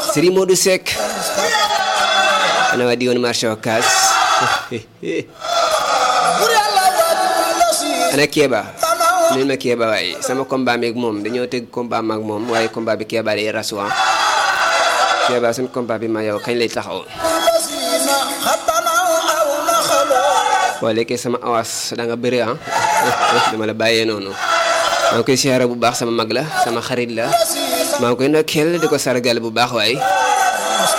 Serigne Modou Seck ana waa diwaanu marché Ocass ana Kéba neen ma Kéba waaye sama combat mi ak moom dañoo teg combat ma ak moom waaye combat bi Kéba day rasuwa Kéba suñ combat bi ma yow kañ lay taxaw boo lekkee sama awas da nga bëri dama la bàyyee noonu maa ngi koy siyaara bu baax sama mag la sama xarit la maa ngi koy ndokkeel di ko sargal bu baax waaye